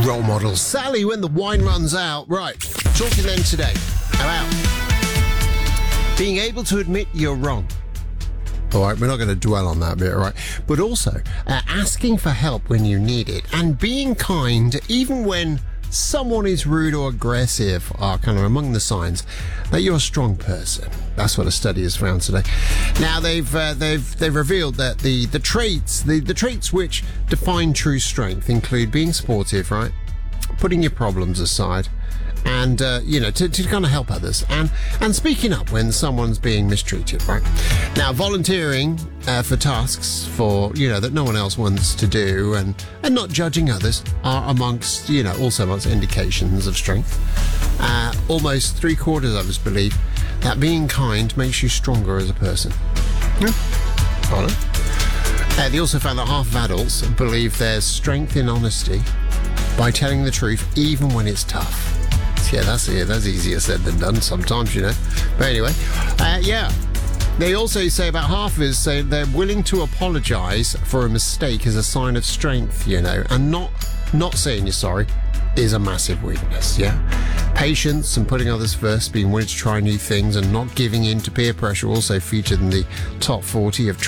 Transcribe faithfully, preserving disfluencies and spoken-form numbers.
Role model Sally when the wine runs out. Right, talking then today about being able to admit you're wrong. All right, we're not going to dwell on that bit, all right? But also uh, asking for help when you need it and being kind even when someone is rude or aggressive are kind of among the signs that you're a strong person. That's what a study has found today. Now they've uh, they've they've revealed that the the traits the, the traits which define true strength include being supportive, right? Putting your problems aside, and uh, you know to, to kind of help others, and and speaking up when someone's being mistreated, right? Now volunteering uh, for tasks for you know that no one else wants to do, and and not judging others are amongst you know also amongst indications of strength. Uh, almost three quarters of us believe that being kind makes you stronger as a person. Yeah. I know. Uh, they also found that half of adults believe there's strength in honesty by telling the truth even when it's tough. Yeah, that's yeah, that's easier said than done sometimes, you know. But anyway, uh, yeah. They also say about half of us say they're willing to apologise for a mistake as a sign of strength, you know, and not not saying you're sorry is a massive weakness, yeah. Patience and putting others first, being willing to try new things and not giving in to peer pressure also featured in the top forty of